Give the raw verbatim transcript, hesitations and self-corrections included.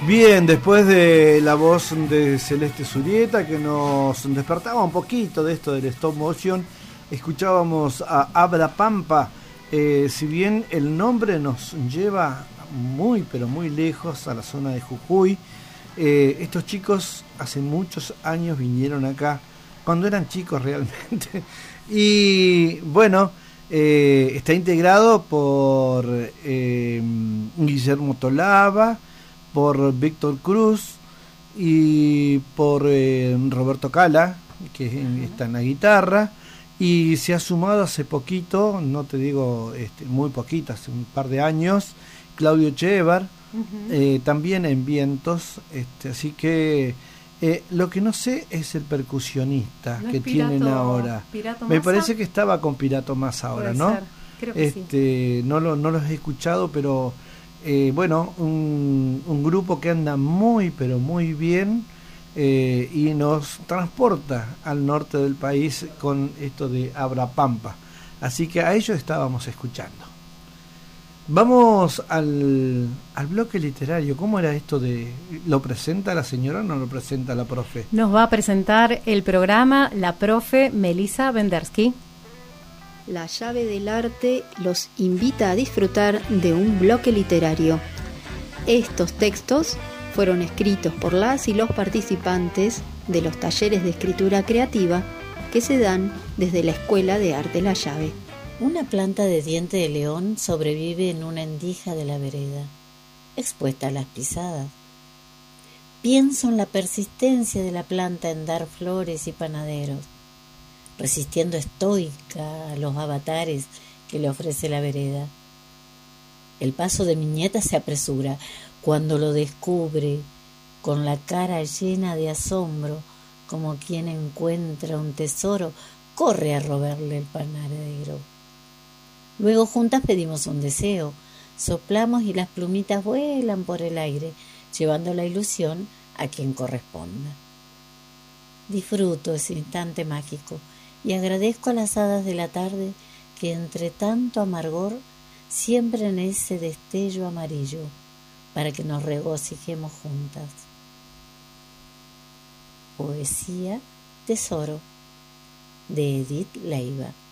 Bien, después de la voz de Celeste Zurieta, que nos despertaba un poquito de esto del stop motion, escuchábamos a Abra Pampa. Eh, si bien el nombre nos lleva muy, pero muy lejos a la zona de Jujuy, eh, estos chicos hace muchos años vinieron acá, cuando eran chicos realmente. Y bueno, eh, está integrado por eh, Guillermo Tolava, por Víctor Cruz y por eh, Roberto Cala, que está en la guitarra, y se ha sumado hace poquito, no te digo este, muy poquito, hace un par de años, Claudio Chevar, uh-huh. eh, también en vientos, este, así que eh, lo que no sé es el percusionista ¿No que Pirato, tienen ahora. Me parece que estaba con Pirato Massa ahora, ¿no? Ser. Creo que este, sí. No lo, no los he escuchado, pero Eh, bueno, un, un grupo que anda muy pero muy bien eh, y nos transporta al norte del país con esto de Abra Pampa, así que a ellos estábamos escuchando. Vamos al, al bloque literario. ¿Cómo era esto de lo presenta la señora o no lo presenta la profe? Nos va a presentar el programa la profe Melissa Bendersky. La llave del arte los invita a disfrutar de un bloque literario. Estos textos fueron escritos por las y los participantes de los talleres de escritura creativa que se dan desde la Escuela de Arte La Llave. Una planta de diente de león sobrevive en una endija de la vereda, expuesta a las pisadas. Pienso en la persistencia de la planta en dar flores y panaderos, resistiendo estoica a los avatares que le ofrece la vereda. El paso de mi nieta se apresura cuando lo descubre, con la cara llena de asombro, como quien encuentra un tesoro, corre a robarle el panadero. Luego juntas pedimos un deseo, soplamos y las plumitas vuelan por el aire, llevando la ilusión a quien corresponda. Disfruto ese instante mágico y agradezco a las hadas de la tarde que entre tanto amargor siembren ese destello amarillo para que nos regocijemos juntas. Poesía Tesoro de Edith Leiva.